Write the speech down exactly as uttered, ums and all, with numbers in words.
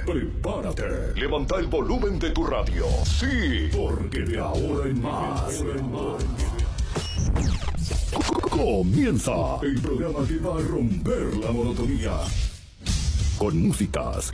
prepárate. Levanta el volumen de tu radio. Sí, porque de ahora en más comienza el programa que va a romper la monotonía con músicas